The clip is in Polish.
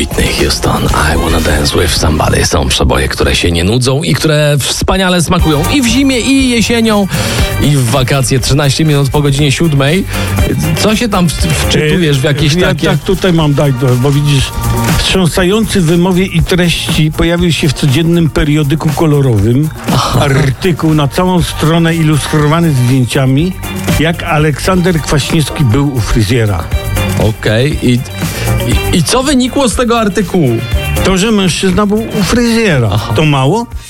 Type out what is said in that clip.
Whitney Houston, I Wanna Dance With Somebody. Są przeboje, które się nie nudzą i które wspaniale smakują i w zimie, i jesienią, i w wakacje. 13 minut po godzinie 7. Co się tam wczytujesz w jakieś takie... Ja tak tutaj mam, bo widzisz, wstrząsający w wymowie i treści pojawił się w codziennym periodyku kolorowym artykuł na całą stronę ilustrowany zdjęciami, jak Aleksander Kwaśniewski był u fryzjera. Okej. I co wynikło z tego artykułu? To, że mężczyzna był u fryzjera. To mało?